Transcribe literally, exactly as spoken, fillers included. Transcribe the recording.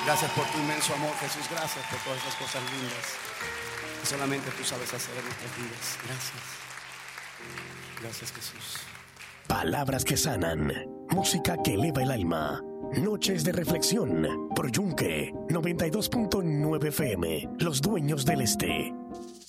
Gracias por tu inmenso amor, Jesús. Gracias por todas esas cosas lindas que solamente tú sabes hacer en nuestras vidas. Gracias. Gracias, Jesús. Palabras que sanan. Música que eleva el alma. Noches de reflexión. Por Yunque noventa y dos punto nueve F M. Los dueños del este.